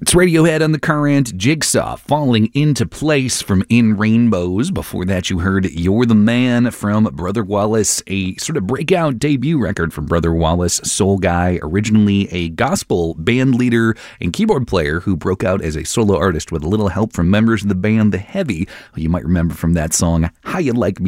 It's Radiohead on the Current, Jigsaw falling into place from In Rainbows. Before that, you heard You're the Man from Brother Wallace, a sort of breakout debut record from Brother Wallace, soul guy, originally a gospel band leader and keyboard player who broke out as a solo artist with a little help from members of the band The Heavy, who you might remember from that song, How You Like Me